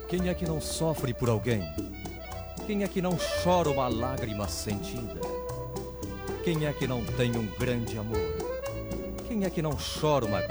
Quem é que não sofre por alguém? Quem é que não chora uma lágrima sentida? Quem é que não tem um grande amor? Quem é que não chora uma